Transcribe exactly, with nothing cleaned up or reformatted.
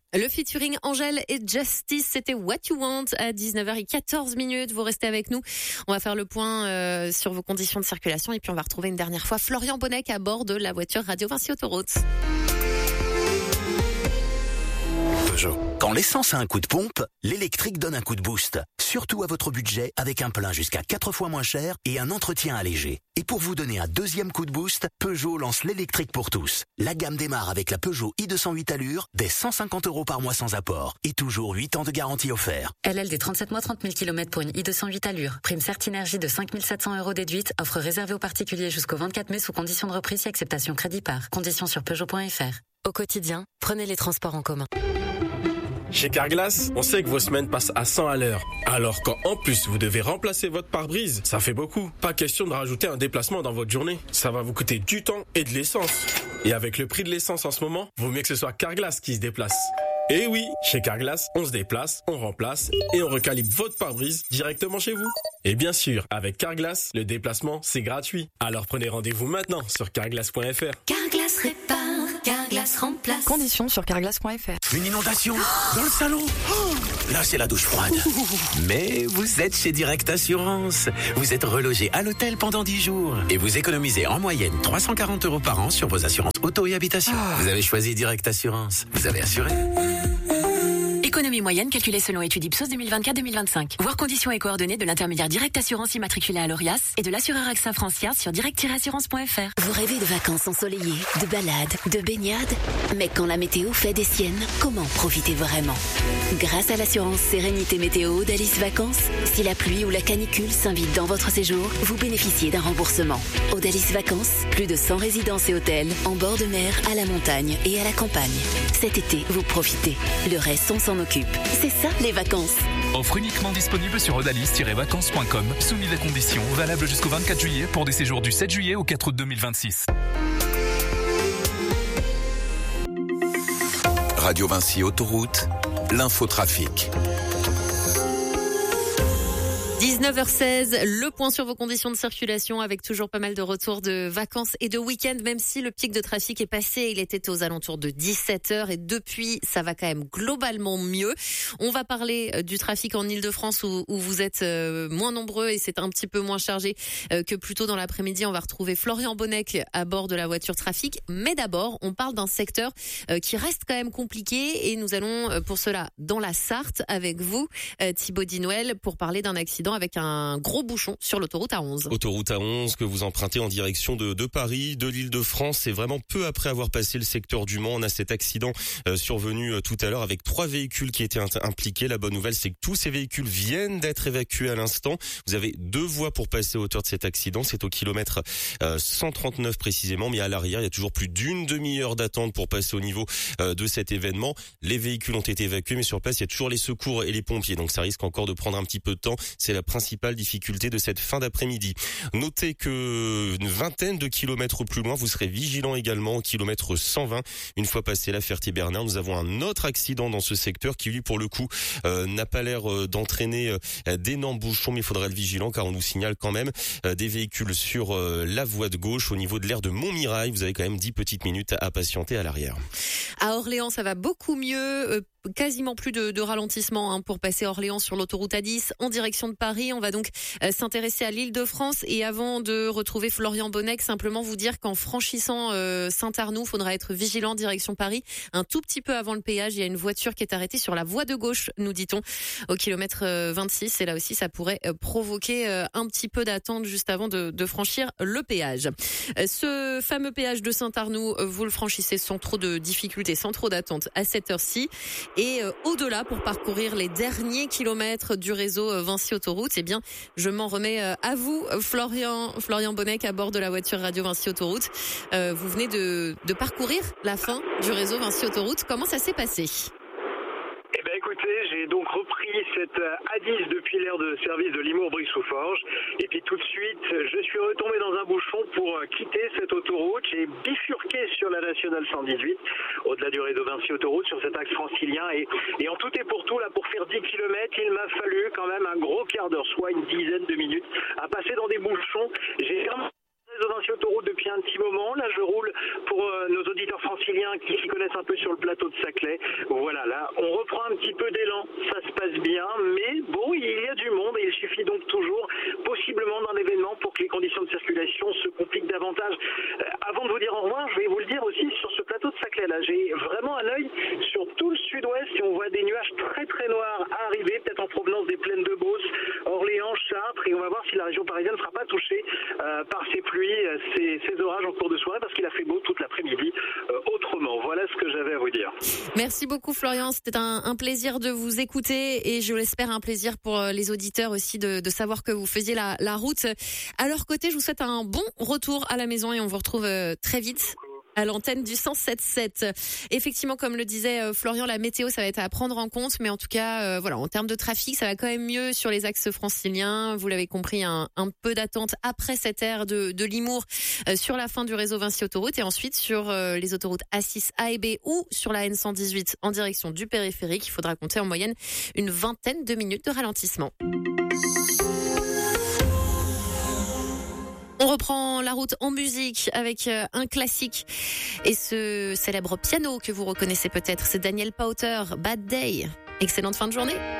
Le featuring Angèle et Justice, c'était What You Want à dix-neuf heures quatorze minutes. Vous restez avec nous. On va faire le point euh, sur vos conditions de circulation et puis on va retrouver une dernière fois Florian Bonnec à bord de la voiture Radio Vinci Autoroute. Peugeot. Quand l'essence a un coup de pompe, l'électrique donne un coup de boost. Surtout à votre budget, avec un plein jusqu'à quatre fois moins cher et un entretien allégé. Et pour vous donner un deuxième coup de boost, Peugeot lance l'électrique pour tous. La gamme démarre avec la Peugeot i deux cent huit Allure, dès cent cinquante euros par mois sans apport. Et toujours huit ans de garantie offert. L L D trente-sept mois, trente mille kilomètres pour une i deux cent huit Allure. Prime Certinergie de cinq mille sept cents euros déduite. Offre réservée aux particuliers jusqu'au vingt-quatre mai sous condition de reprise et acceptation crédit par. Conditions sur Peugeot point F R. Au quotidien, prenez les transports en commun. Chez Carglass, on sait que vos semaines passent à cent à l'heure. Alors quand en plus vous devez remplacer votre pare-brise, ça fait beaucoup. Pas question de rajouter un déplacement dans votre journée. Ça va vous coûter du temps et de l'essence. Et avec le prix de l'essence en ce moment, vaut mieux que ce soit Carglass qui se déplace. Et oui, chez Carglass, on se déplace, on remplace et on recalibre votre pare-brise directement chez vous. Et bien sûr, avec Carglass, le déplacement, c'est gratuit. Alors prenez rendez-vous maintenant sur carglass point F R. Carglass répare, Carglass remplace. Conditions sur carglass point F R. Une inondation dans le salon. Oh, là, c'est la douche froide. Mais vous êtes chez Direct Assurance. Vous êtes relogé à l'hôtel pendant dix jours. Et vous économisez en moyenne trois cent quarante euros par an sur vos assurances auto et habitation. Vous avez choisi Direct Assurance. Vous avez assuré. Économie moyenne calculée selon étude Ipsos deux mille vingt-quatre deux mille vingt-cinq. Voir conditions et coordonnées de l'intermédiaire Direct Assurance immatriculé à l'Orias et de l'assureur AXA Francia sur direct assurance point F R. Vous rêvez de vacances ensoleillées, de balades, de baignades. Mais quand la météo fait des siennes, comment profiter vraiment? Grâce à l'assurance Sérénité Météo d'Alice Vacances, si la pluie ou la canicule s'invite dans votre séjour, vous bénéficiez d'un remboursement. Audalis Vacances, plus de cent résidences et hôtels, en bord de mer, à la montagne et à la campagne. Cet été, vous profitez. Le reste, on s'en occupe. C'est ça, les vacances. Offre uniquement disponible sur odalis tiret vacances point com, soumise à conditions, valable jusqu'au vingt-quatre juillet pour des séjours du sept juillet au quatre août deux mille vingt-six. Radio Vinci Autoroute, l'infotrafic. dix-neuf heures seize, le point sur vos conditions de circulation avec toujours pas mal de retours de vacances et de week-end, même si le pic de trafic est passé, il était aux alentours de dix-sept heures et depuis, ça va quand même globalement mieux. On va parler du trafic en Ile-de-France où, où vous êtes moins nombreux et c'est un petit peu moins chargé que plus tôt dans l'après-midi. On va retrouver Florian Bonnec à bord de la voiture trafic, mais d'abord, on parle d'un secteur qui reste quand même compliqué et nous allons pour cela dans la Sarthe avec vous, Thibaut Dinouel, pour parler d'un accident avec un gros bouchon sur l'autoroute A onze. Autoroute A onze que vous empruntez en direction de, de Paris, de l'Île-de-France. C'est vraiment peu après avoir passé le secteur du Mans. On a cet accident euh, survenu euh, tout à l'heure avec trois véhicules qui étaient impliqués. La bonne nouvelle, c'est que tous ces véhicules viennent d'être évacués à l'instant. Vous avez deux voies pour passer à hauteur de cet accident. C'est au kilomètre euh, cent trente-neuf précisément. Mais à l'arrière, il y a toujours plus d'une demi-heure d'attente pour passer au niveau euh, de cet événement. Les véhicules ont été évacués, mais sur place, il y a toujours les secours et les pompiers. Donc ça risque encore de prendre un petit peu de temps. C'est la principale difficulté de cette fin d'après-midi. Notez que une vingtaine de kilomètres plus loin, vous serez vigilant également au kilomètre cent vingt. Une fois passé la Ferté-Bernard, nous avons un autre accident dans ce secteur qui, lui, pour le coup, euh, n'a pas l'air euh, d'entraîner euh, d'énormes bouchons, mais il faudra être vigilant car on nous signale quand même euh, des véhicules sur euh, la voie de gauche au niveau de l'aire de Montmirail. Vous avez quand même dix petites minutes à patienter à l'arrière. À Orléans, ça va beaucoup mieux. Euh, quasiment plus de, de ralentissement hein, pour passer Orléans sur l'autoroute A dix en direction de Paris. On va donc euh, s'intéresser à l'Île-de-France et avant de retrouver Florian Bonnec, simplement vous dire qu'en franchissant euh, Saint-Arnoux, il faudra être vigilant direction Paris. Un tout petit peu avant le péage, il y a une voiture qui est arrêtée sur la voie de gauche, nous dit-on, au kilomètre euh, vingt-six. Et là aussi, ça pourrait euh, provoquer euh, un petit peu d'attente juste avant de, de franchir le péage. Euh, ce fameux péage de Saint-Arnoux, euh, vous le franchissez sans trop de difficultés, sans trop d'attente à cette heure-ci. Et euh, au-delà, pour parcourir les derniers kilomètres du réseau euh, Vinci Autoroute, eh bien, je m'en remets euh, à vous, Florian, Florian Bonnec, à bord de la voiture Radio Vinci Autoroute. Euh, vous venez de, de parcourir la fin du réseau Vinci Autoroute. Comment ça s'est passé ? Eh ben écoutez, j'ai donc repris cette A dix depuis l'aire de service de Limours-Brive-sous-Forges et puis tout de suite, je suis retombé dans un bouchon pour quitter cette autoroute. J'ai bifurqué sur la nationale cent dix-huit, au-delà du réseau Vinci Autoroute, sur cet axe francilien et, et en tout et pour tout, là, pour faire dix kilomètres, il m'a fallu quand même un gros quart d'heure, soit une dizaine de minutes, à passer dans des bouchons. J'ai vraiment réseau Vinci Autoroute depuis un petit moment. Là, je roule pour euh, nos auditeurs franciliens qui s'y connaissent un peu sur le plateau de Saclay. Voilà, là, on reprend un petit peu d'élan. Ça se passe bien, mais bon, il y a du monde et il suffit donc toujours, possiblement d'un événement pour que les conditions de circulation se compliquent davantage. Euh, avant de vous dire au revoir, je vais vous le dire aussi sur ce plateau de Saclay. Là, j'ai vraiment un œil sur tout le sud-ouest et on voit des nuages très très noirs arriver, peut-être en provenance des plaines de Beauce, Orléans, Chartres, et on va voir si la région parisienne ne sera pas touchée euh, par ces pluies, ces, ces orages en cours de soirée, parce qu'il a fait beau toute l'après-midi euh, autrement. Voilà ce que j'avais à vous dire. Merci beaucoup Florian, c'était un, un plaisir de vous écouter et je l'espère un plaisir pour les auditeurs aussi de, de savoir que vous faisiez la, la route. À leur côté, je vous souhaite un bon retour à la maison et on vous retrouve euh, très vite à l'antenne du cent sept sept. Effectivement, comme le disait euh, Florian, la météo, ça va être à prendre en compte, mais en tout cas, euh, voilà, en termes de trafic, ça va quand même mieux sur les axes franciliens. Vous l'avez compris, un, un peu d'attente après cette ère de, de Limours euh, sur la fin du réseau Vinci Autoroute et ensuite sur euh, les autoroutes A six, A et B ou sur la N cent dix-huit en direction du périphérique. Il faudra compter en moyenne une vingtaine de minutes de ralentissement. On reprend la route en musique avec un classique et ce célèbre piano que vous reconnaissez peut-être, c'est Daniel Powter, Bad Day. Excellente fin de journée.